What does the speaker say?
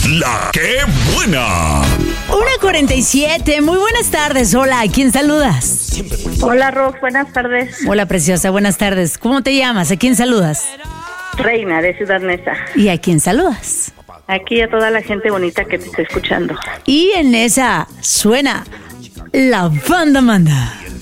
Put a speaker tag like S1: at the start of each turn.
S1: La que buena.
S2: 1:47, muy buenas tardes. Hola, ¿a quién saludas?
S3: Hola, Rox, buenas tardes.
S2: Hola, preciosa, buenas tardes. ¿Cómo te llamas? ¿A quién saludas?
S3: Reina de Ciudad Neza.
S2: ¿Y a quién saludas?
S3: Aquí a toda la gente bonita que te está escuchando.
S2: Y en esa suena La Banda Manda.